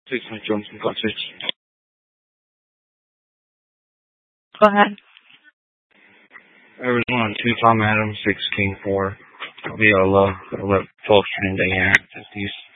600 Johnson Cottage. Go ahead. Arizona 2 Tom Adams 6 King 4 Viola 12 Trinidad 50s.